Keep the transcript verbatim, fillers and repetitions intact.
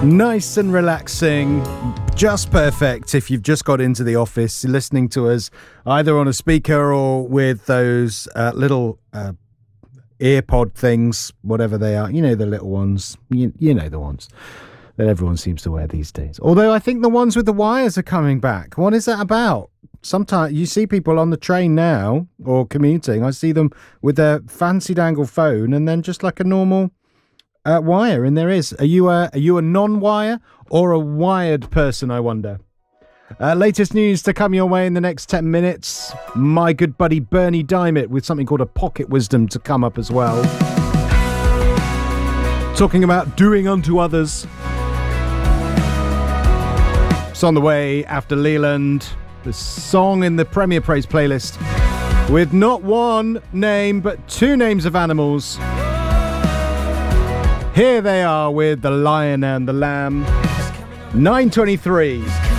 Nice and relaxing, just perfect if you've just got into the office listening to us either on a speaker or with those uh, little uh, earpod things, whatever they are. You know, the little ones. You, you know the ones that everyone seems to wear these days. Although I think the ones with the wires are coming back. What is that about? Sometimes you see people on the train now or commuting. I see them with their fancy dangle phone and then just like a normal Uh, wire in their ears. Are you a, are you a non-wire or a wired person, I wonder? Uh, latest news to come your way in the next ten minutes. My good buddy Bernie Diamond with something called a pocket wisdom to come up as well. Talking about doing unto others. It's on the way after Leland. The song in the Premier Praise playlist with not one name but two names of animals. Here they are with The Lion and the Lamb. nine twenty-three.